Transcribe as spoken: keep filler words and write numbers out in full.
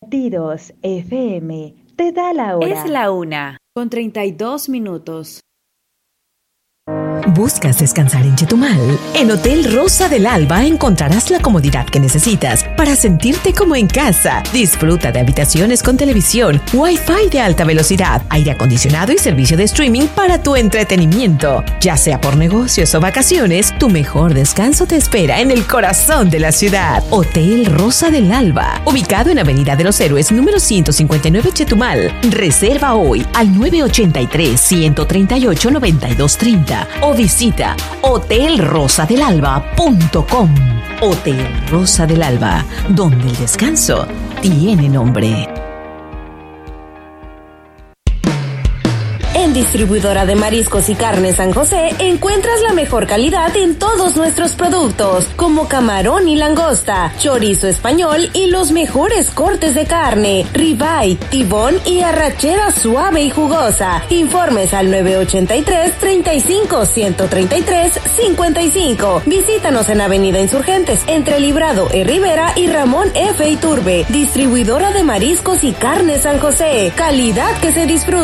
Latidos F M te da la hora. Es la una, con treinta y dos minutos. ¿Buscas descansar en Chetumal? En Hotel Rosa del Alba encontrarás la comodidad que necesitas para sentirte como en casa. Disfruta de habitaciones con televisión, Wi-Fi de alta velocidad, aire acondicionado y servicio de streaming para tu entretenimiento. Ya sea por negocios o vacaciones, tu mejor descanso te espera en el corazón de la ciudad. Hotel Rosa del Alba, ubicado en Avenida de los Héroes, número ciento cincuenta y nueve, Chetumal. Reserva hoy al nueve ochenta y tres, ciento treinta y ocho, noventa y dos treinta o visita hotel rosa del alba punto com. Hotel Rosa del Alba, donde el descanso tiene nombre. En Distribuidora de Mariscos y Carnes San José encuentras la mejor calidad en todos nuestros productos, como camarón y langosta, chorizo español y los mejores cortes de carne, ribeye, tibón y arrachera suave y jugosa. Informes al nueve ochenta y tres, treinta y cinco, ciento treinta y tres, cincuenta y cinco. Visítanos en Avenida Insurgentes, entre Librado E. Rivera y Ramón F. Iturbe. Distribuidora de Mariscos y Carnes San José. Calidad que se disfruta.